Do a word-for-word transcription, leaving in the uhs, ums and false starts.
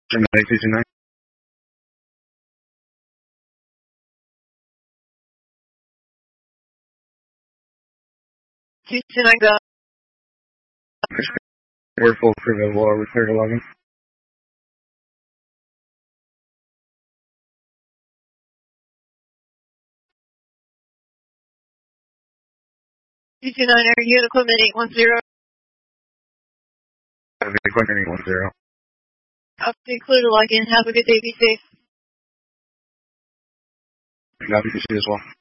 Gemini two two nine. two two nine, go. We're full crew available. Are we clear to log in? two two nine, are you at equipment eight one zero? Equipment eight one zero. Up to include a login. Have a good day. Be safe. Copy, you as well.